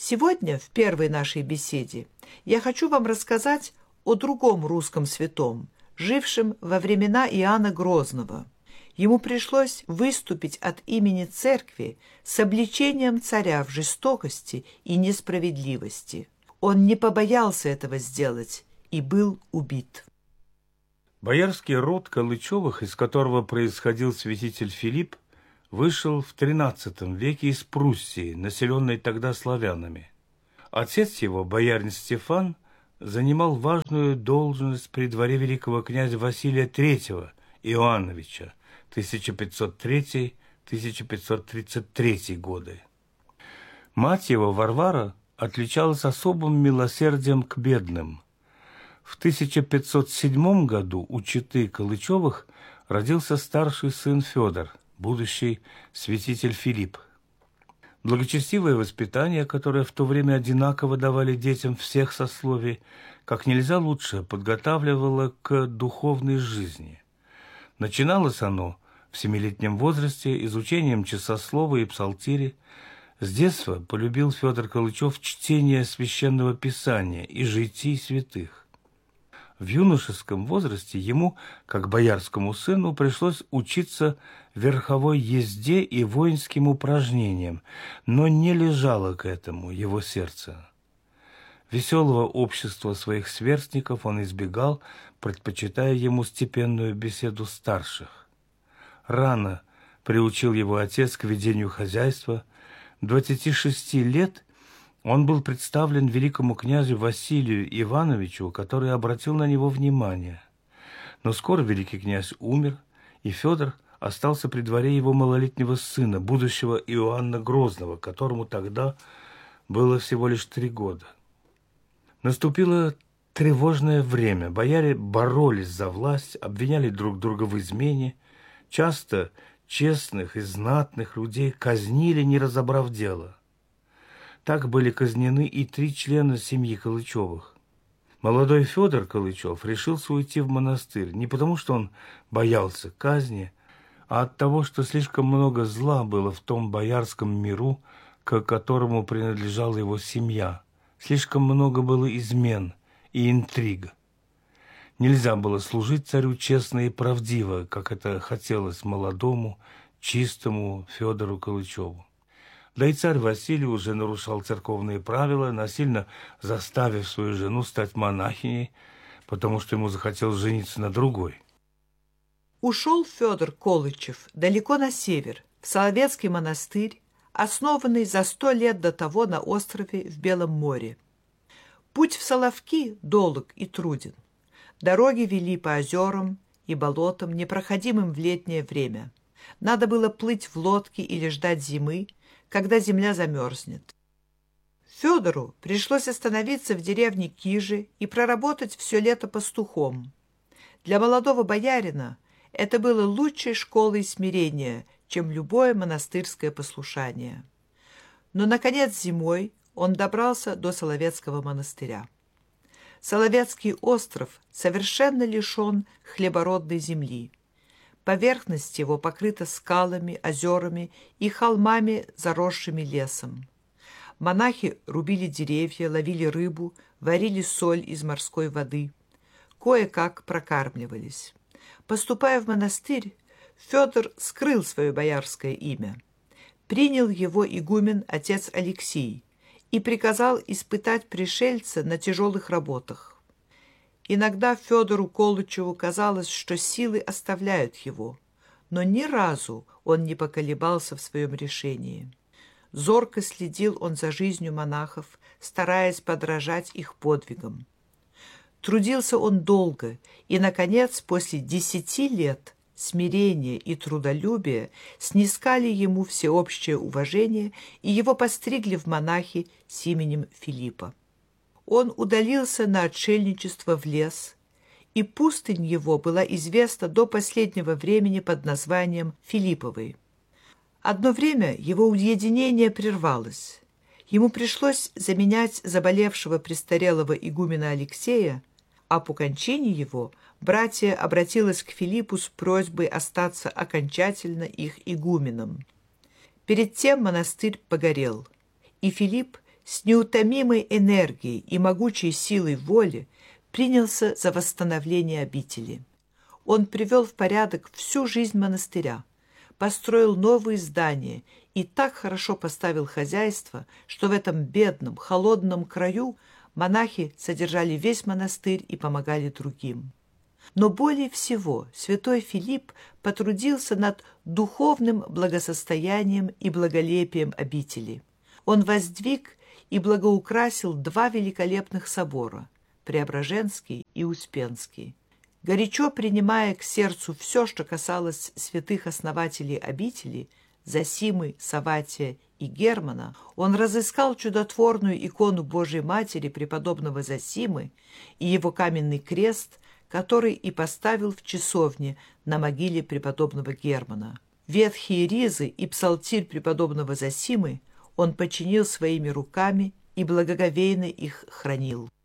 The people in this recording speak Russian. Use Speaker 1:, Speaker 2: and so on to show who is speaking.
Speaker 1: Сегодня, в первой нашей беседе, я хочу вам рассказать о другом русском святом, жившем во времена Иоанна Грозного. Ему пришлось выступить от имени церкви с обличением царя в жестокости и несправедливости. Он не побоялся этого сделать и был убит.
Speaker 2: Боярский род Калычевых, из которого происходил святитель Филипп, вышел в XIII веке из Пруссии, населенной тогда славянами. Отец его, боярин Стефан, занимал важную должность при дворе великого князя Василия III Иоанновича 1503-1533 годы. Мать его, Варвара, отличалась особым милосердием к бедным. В 1507 году у четы Калычевых родился старший сын Федор, будущий святитель Филипп. Благочестивое воспитание, которое в то время одинаково давали детям всех сословий, как нельзя лучше подготавливало к духовной жизни. Начиналось оно в 7-летнем возрасте изучением часослова и псалтири. С детства полюбил Федор Калычев чтение священного писания и житий святых. В юношеском возрасте ему, как боярскому сыну, пришлось учиться верховой езде и воинским упражнениям, но не лежало к этому его сердце. Веселого общества своих сверстников он избегал, предпочитая ему степенную беседу старших. Рано приучил его отец к ведению хозяйства. 26 лет он был представлен великому князю Василию Ивановичу, который обратил на него внимание. Но скоро великий князь умер, и Федор остался при дворе его малолетнего сына, будущего Иоанна Грозного, которому тогда было всего лишь 3 года. Наступило тревожное время. Бояре боролись за власть, обвиняли друг друга в измене. Часто честных и знатных людей казнили, не разобрав дело. Так были казнены и 3 члена семьи Калычевых. Молодой Федор Калычев решился уйти в монастырь не потому, что он боялся казни, а от того, что слишком много зла было в том боярском миру, к которому принадлежала его семья. Слишком много было измен и интриг. Нельзя было служить царю честно и правдиво, как это хотелось молодому, чистому Федору Калычеву. Да и царь Василий уже нарушал церковные правила, насильно заставив свою жену стать монахиней, потому что ему захотелось жениться на другой.
Speaker 1: Ушел Федор Колычев далеко на север, в Соловецкий монастырь, основанный за 100 лет до того на острове в Белом море. Путь в Соловки долг и труден. Дороги вели по озерам и болотам, непроходимым в летнее время. Надо было плыть в лодке или ждать зимы, когда земля замерзнет. Федору пришлось остановиться в деревне Кижи и проработать все лето пастухом. Для молодого боярина это было лучшей школой смирения, чем любое монастырское послушание. Но, наконец, зимой он добрался до Соловецкого монастыря. Соловецкий остров совершенно лишен хлебородной земли. Поверхность его покрыта скалами, озерами и холмами, заросшими лесом. Монахи рубили деревья, ловили рыбу, варили соль из морской воды. Кое-как прокармливались. Поступая в монастырь, Федор скрыл свое боярское имя. Принял его игумен отец Алексий и приказал испытать пришельца на тяжелых работах. Иногда Федору Колычеву казалось, что силы оставляют его, но ни разу он не поколебался в своем решении. Зорко следил он за жизнью монахов, стараясь подражать их подвигам. Трудился он долго, и, наконец, после 10 лет смирения и трудолюбия снискали ему всеобщее уважение, и его постригли в монахи с именем Филиппа. Он удалился на отшельничество в лес, и пустынь его была известна до последнего времени под названием Филипповой. Одно время его уединение прервалось. Ему пришлось заменять заболевшего престарелого игумена Алексея, а по кончине его братья обратилось к Филиппу с просьбой остаться окончательно их игуменом. Перед тем монастырь погорел, и Филипп с неутомимой энергией и могучей силой воли принялся за восстановление обители. Он привел в порядок всю жизнь монастыря, построил новые здания и так хорошо поставил хозяйство, что в этом бедном, холодном краю монахи содержали весь монастырь и помогали другим. Но более всего святой Филипп потрудился над духовным благосостоянием и благолепием обители. Он воздвиг и благоукрасил два великолепных собора – Преображенский и Успенский. Горячо принимая к сердцу все, что касалось святых основателей обители – Зосимы, Савватия и Германа, он разыскал чудотворную икону Божией Матери преподобного Зосимы и его каменный крест, который и поставил в часовне на могиле преподобного Германа. Ветхие ризы и псалтирь преподобного Зосимы он починил своими руками и благоговейно их хранил.